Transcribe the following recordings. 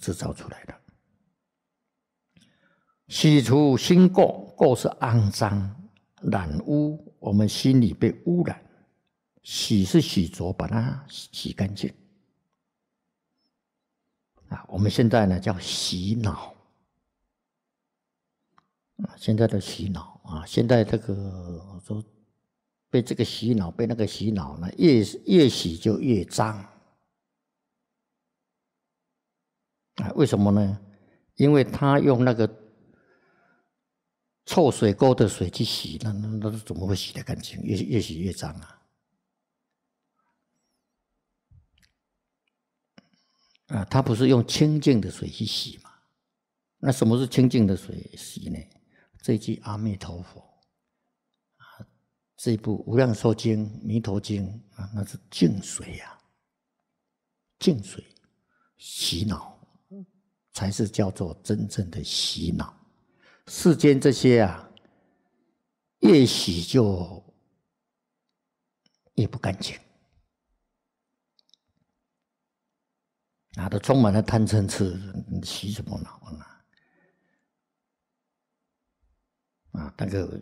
制造出来的。洗除心垢，垢是肮脏染污，我们心里被污染。洗是洗濯，把它洗干净。我们现在呢叫洗脑。现在的洗脑现在这个说被这个洗脑，被那个洗脑呢，越洗就越脏。为什么呢？因为他用那个臭水沟的水去洗，那怎么会洗得干净？越洗越脏他不是用清净的水去洗嘛？那什么是清净的水洗呢？这一句阿弥陀佛这一部《无量寿经》《弥陀经》那是净水净水洗脑才是叫做真正的洗脑。世间这些越洗就越不干净都充满了贪嗔痴，你洗什么脑那个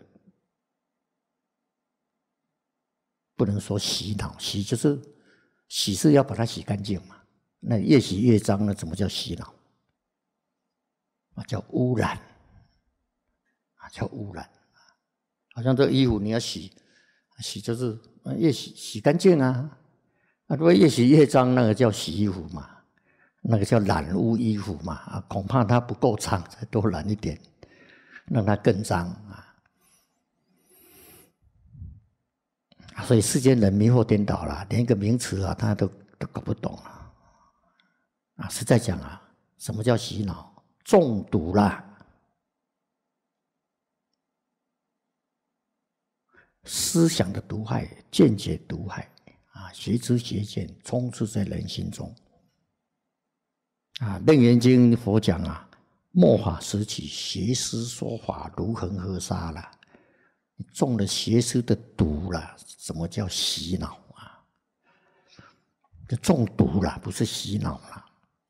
不能说洗脑，洗就是洗是要把它洗干净嘛。那越洗越脏，那怎么叫洗脑？叫污染叫污染。好像这个衣服你要洗就是越洗干净如果越洗越脏，那个叫洗衣服嘛，那个叫染污衣服嘛恐怕它不够长，再多染一点，让它更脏所以世间人迷惑颠倒了，连一个名词他都搞不懂实在讲什么叫洗脑？中毒啦！思想的毒害，见解毒害邪知邪见充斥在人心中楞严经佛讲末法时起，邪师说法如恒河沙了。你中了邪师的毒了，什么叫洗脑就中毒了，不是洗脑了。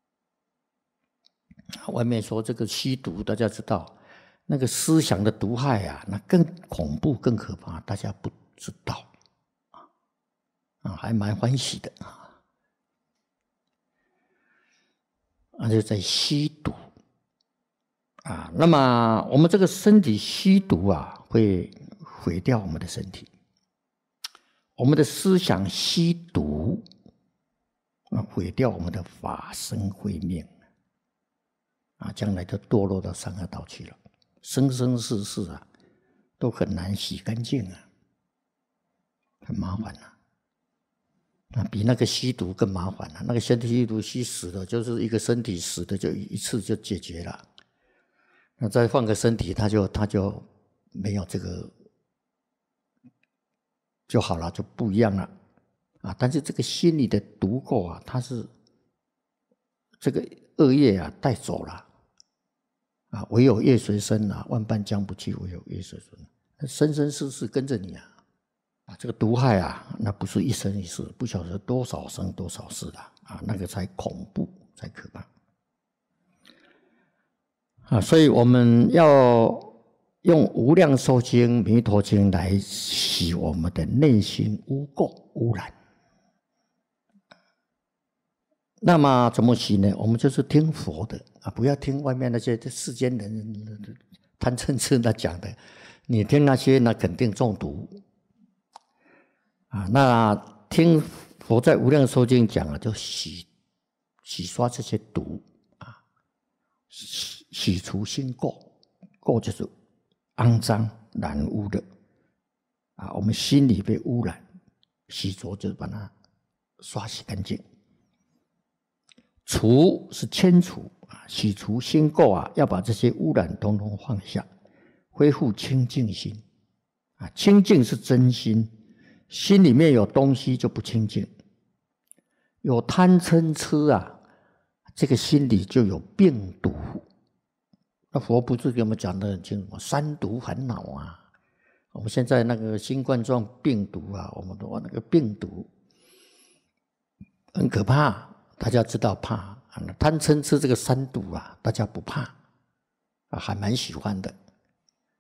外面说这个吸毒，大家知道那个思想的毒害那更恐怖更可怕，大家不知道还蛮欢喜的就在吸毒那么我们这个身体吸毒会毁掉我们的身体，我们的思想吸毒毁掉我们的法身慧命将来就堕落到三恶道去了，生生世世都很难洗干净很麻烦比那个吸毒更麻烦那个身体吸毒吸死了，就是一个身体死的就一次就解决了，那再换个身体他就没有这个就好了，就不一样了但是这个心里的毒垢它是这个恶业带走了唯有业随身万般将不去，唯有业随身，生生世世跟着你这个毒害那不是一生一世，不晓得多少生多少世那个才恐怖才可怕所以我们要用无量寿经弥陀经来洗我们的内心污垢污染。那么怎么洗呢？我们就是听佛的不要听外面那些世间人贪嗔痴那讲的，你听那些那肯定中毒那听佛在无量寿经讲就洗刷这些毒洗除心垢，垢就是肮脏染污的我们心里被污染，洗濯就是把它刷洗干净。除是迁除洗除心垢要把这些污染统统放下，恢复清净心清净是真心，心里面有东西就不清净，有贪嗔痴这个心里就有病毒。那佛不是给我们讲得很清楚，三毒烦恼我们现在那个新冠状病毒我们说那个病毒很可怕，大家知道怕贪嗔痴这个三毒啊，大家不怕啊，还蛮喜欢的